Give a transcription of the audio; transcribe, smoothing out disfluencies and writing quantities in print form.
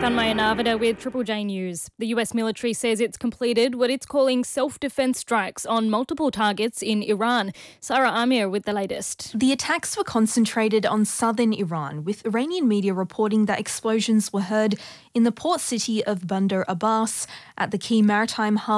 Tanmaya Navada with Triple J News. The US military says it's completed what it's calling self-defense strikes on multiple targets in Iran. Sarah Amir with the latest. The attacks were concentrated on southern Iran, with Iranian media reporting that explosions were heard in the port city of Bandar Abbas, at the key maritime hub